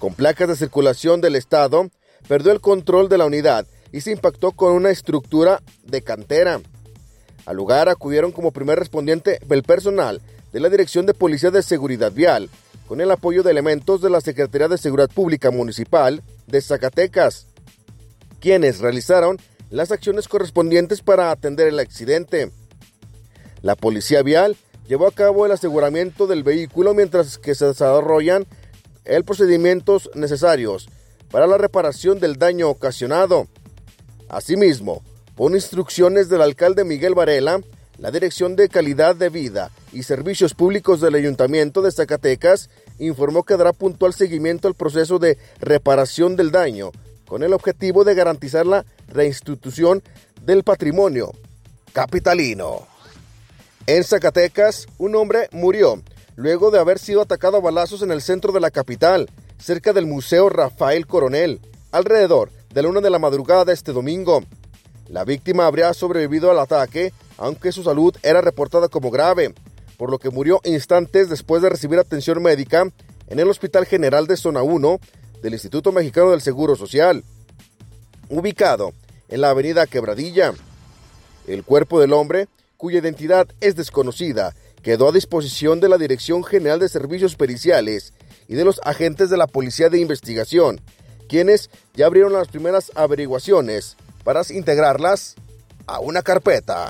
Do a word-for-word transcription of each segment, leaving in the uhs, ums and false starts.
con placas de circulación del estado, perdió el control de la unidad y se impactó con una estructura de cantera. Al lugar acudieron como primer respondiente el personal de la Dirección de Policía de Seguridad Vial, con el apoyo de elementos de la Secretaría de Seguridad Pública Municipal de Zacatecas, quienes realizaron las acciones correspondientes para atender el accidente. La Policía Vial llevó a cabo el aseguramiento del vehículo mientras que se desarrollan los procedimientos necesarios para la reparación del daño ocasionado. Asimismo, por instrucciones del alcalde Miguel Varela, la Dirección de Calidad de Vida y Servicios Públicos del Ayuntamiento de Zacatecas informó que dará puntual seguimiento al proceso de reparación del daño, con el objetivo de garantizar la reinstitución del patrimonio capitalino. En Zacatecas, un hombre murió luego de haber sido atacado a balazos en el centro de la capital, cerca del Museo Rafael Coronel, alrededor de la una de la madrugada de este domingo. La víctima habría sobrevivido al ataque, aunque su salud era reportada como grave, por lo que murió instantes después de recibir atención médica en el Hospital General de Zona uno del Instituto Mexicano del Seguro Social, ubicado en la avenida Quebradilla. El cuerpo del hombre, cuya identidad es desconocida, quedó a disposición de la Dirección General de Servicios Periciales y de los agentes de la Policía de Investigación, quienes ya abrieron las primeras averiguaciones para integrarlas a una carpeta.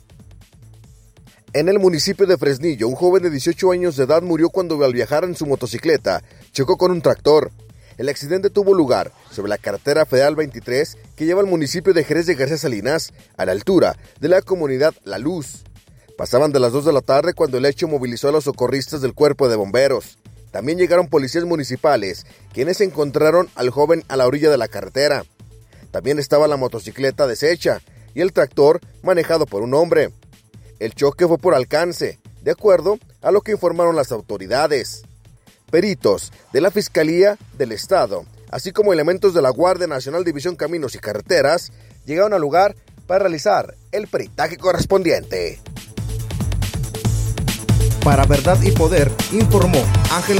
En el municipio de Fresnillo, un joven de dieciocho años de edad murió cuando al viajar en su motocicleta chocó con un tractor. El accidente tuvo lugar sobre la carretera federal veintitrés que lleva al municipio de Jerez de García Salinas, a la altura de la comunidad La Luz. Pasaban de las dos de la tarde cuando el hecho movilizó a los socorristas del cuerpo de bomberos. También llegaron policías municipales, quienes encontraron al joven a la orilla de la carretera. También estaba la motocicleta deshecha y el tractor manejado por un hombre. El choque fue por alcance, de acuerdo a lo que informaron las autoridades. Peritos de la Fiscalía del Estado, así como elementos de la Guardia Nacional División Caminos y Carreteras, llegaron al lugar para realizar el peritaje correspondiente. Para Verdad y Poder, informó Ángel